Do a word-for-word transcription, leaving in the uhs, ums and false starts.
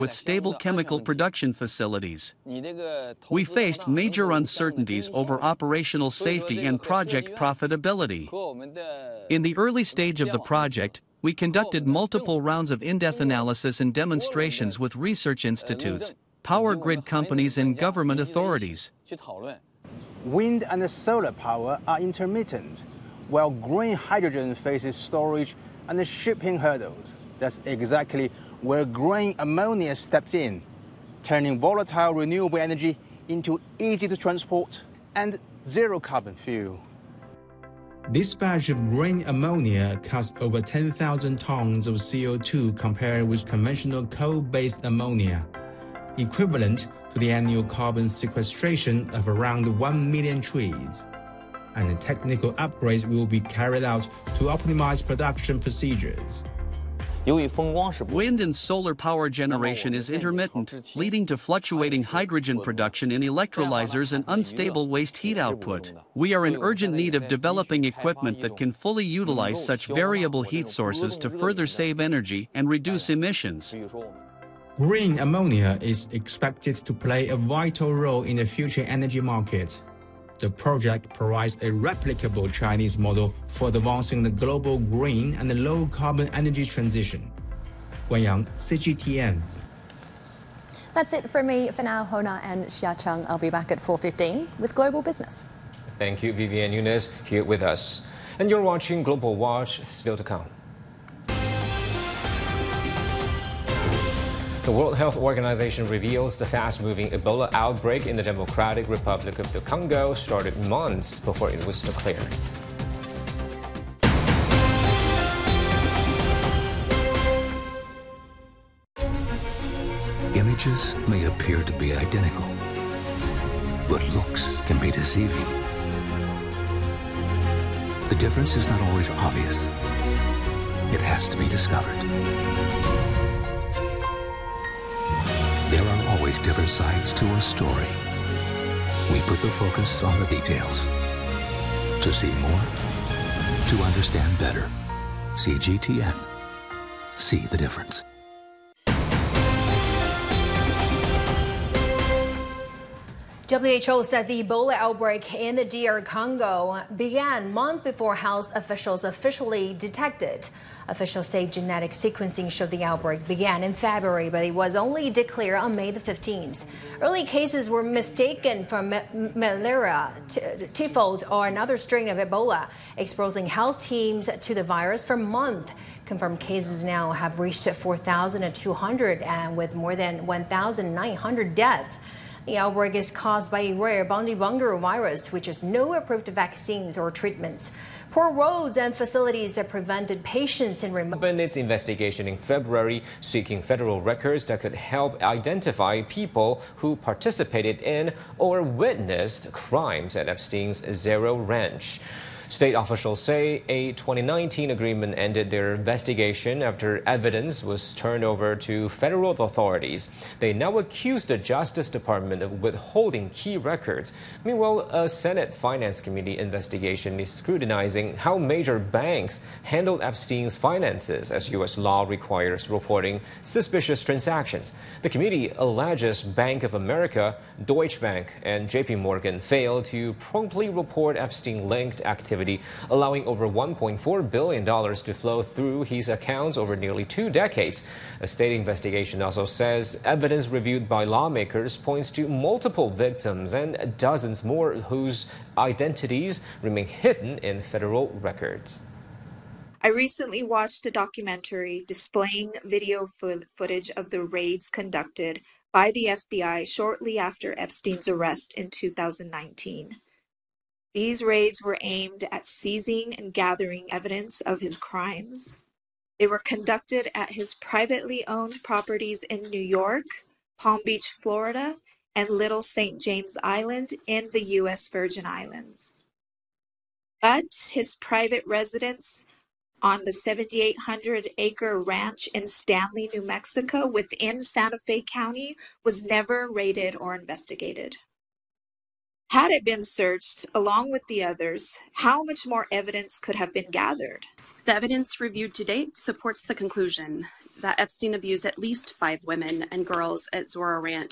with stable chemical production facilities. We faced major uncertainties over operational safety and project profitability. In the early stage of the project, we conducted multiple rounds of in-depth analysis and demonstrations with research institutes, power grid companies and government authorities. Wind and solar power are intermittent, while green hydrogen faces storage and shipping hurdles. That's exactly where green ammonia steps in, turning volatile renewable energy into easy to transport and zero carbon fuel. This batch of green ammonia cuts over ten thousand tons of C O two compared with conventional coal-based ammonia, equivalent to the annual carbon sequestration of around one million trees. And the technical upgrades will be carried out to optimize production procedures. Wind and solar power generation is intermittent, leading to fluctuating hydrogen production in electrolyzers and unstable waste heat output. We are in urgent need of developing equipment that can fully utilize such variable heat sources to further save energy and reduce emissions. Green ammonia is expected to play a vital role in the future energy market. The project provides a replicable Chinese model for advancing the global green and low-carbon energy transition. Guan Yang, C G T N. That's it from me for now, Hona and Xiaocheng. I'll be back at four fifteen with Global Business. Thank you, Vivian Nunes, here with us. And you're watching Global Watch, still to come. The World Health Organization reveals the fast-moving Ebola outbreak in the Democratic Republic of the Congo started months before it was declared. Images may appear to be identical, but looks can be deceiving. The difference is not always obvious. It has to be discovered. There are always different sides to a story. We put the focus on the details. To see more, to understand better. C G T N. See the difference. W H O said the Ebola outbreak in the D R Congo began months before health officials officially detected. Officials say genetic sequencing showed the outbreak began in February, but it was only declared on May the fifteenth. Early cases were mistaken for malaria, typhoid, or another strain of Ebola, exposing health teams to the virus for months. Confirmed cases now have reached four thousand two hundred, and with more than one thousand nine hundred deaths. The outbreak is caused by a rare Bundibugyo virus, which has no approved vaccines or treatments. Poor roads and facilities have prevented patients in remote... opened its investigation in February, seeking federal records that could help identify people who participated in or witnessed crimes at Epstein's Zero Ranch. State officials say a twenty nineteen agreement ended their investigation after evidence was turned over to federal authorities. They now accuse the Justice Department of withholding key records. Meanwhile, a Senate Finance Committee investigation is scrutinizing how major banks handled Epstein's finances, as U S law requires reporting suspicious transactions. The committee alleges Bank of America, Deutsche Bank, and J P Morgan failed to promptly report Epstein-linked activity, allowing over one point four billion dollars to flow through his accounts over nearly two decades. A state investigation also says evidence reviewed by lawmakers points to multiple victims and dozens more whose identities remain hidden in federal records. I recently watched a documentary displaying video fo- footage of the raids conducted by the F B I shortly after Epstein's arrest in two thousand nineteen. These raids were aimed at seizing and gathering evidence of his crimes. They were conducted at his privately owned properties in New York, Palm Beach, Florida, and Little Saint James Island in the U S Virgin Islands. But his private residence on the seventy-eight hundred acre ranch in Stanley, New Mexico, within Santa Fe County, was never raided or investigated. Had it been searched along with the others, how much more evidence could have been gathered? The evidence reviewed to date supports the conclusion that Epstein abused at least five women and girls at Zora Ranch